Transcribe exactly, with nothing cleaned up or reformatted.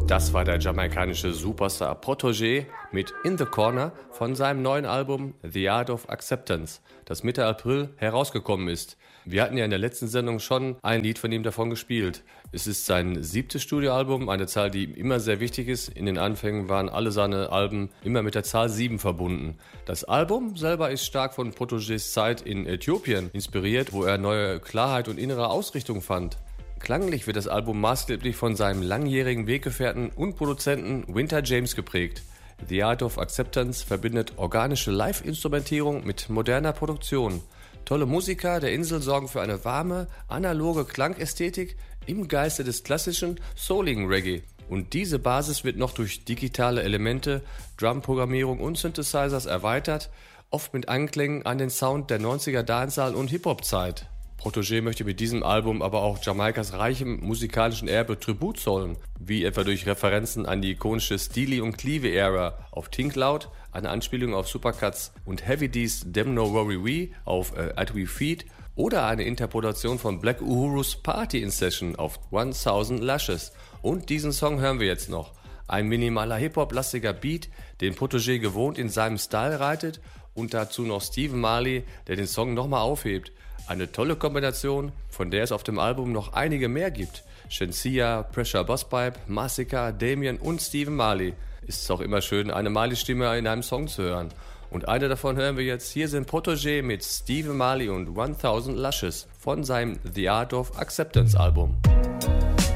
Das war der jamaikanische Superstar Protoje mit In the Corner von seinem neuen Album The Art of Acceptance, das Mitte April herausgekommen ist. Wir hatten ja in der letzten Sendung schon ein Lied von ihm davon gespielt. Es ist sein siebtes Studioalbum, eine Zahl, die ihm immer sehr wichtig ist. In den Anfängen waren alle seine Alben immer mit der Zahl sieben verbunden. Das Album selber ist stark von Protojes Zeit in Äthiopien inspiriert, wo er neue Klarheit und innere Ausrichtung fand. Klanglich wird das Album maßgeblich von seinem langjährigen Weggefährten und Produzenten Winter James geprägt. The Art of Acceptance verbindet organische Live-Instrumentierung mit moderner Produktion. Tolle Musiker der Insel sorgen für eine warme, analoge Klangästhetik im Geiste des klassischen, souligen Reggae. Und diese Basis wird noch durch digitale Elemente, Drum-Programmierung und Synthesizers erweitert, oft mit Anklängen an den Sound der neunziger Dancehall- und Hip-Hop-Zeit. Protoje möchte mit diesem Album aber auch Jamaikas reichem musikalischen Erbe Tribut zollen, wie etwa durch Referenzen an die ikonische Steely- und Cleve-Ära auf Think Loud, eine Anspielung auf Supercuts und Heavy D's Dem No Worry We auf äh, At We Feed oder eine Interpretation von Black Uhurus Party in Session auf tausend Lashes. Und diesen Song hören wir jetzt noch. Ein minimaler Hip-Hop-lastiger Beat, den Protoje gewohnt in seinem Style reitet und dazu noch Stephen Marley, der den Song nochmal aufhebt. Eine tolle Kombination, von der es auf dem Album noch einige mehr gibt. Shenseea, Pressure Bosspipe, Massacre, Damien und Stephen Marley. Ist es auch immer schön, eine Marley-Stimme in einem Song zu hören. Und eine davon hören wir jetzt. Hier sind Protoje mit Stephen Marley und tausend Lashes von seinem The Art of Acceptance Album.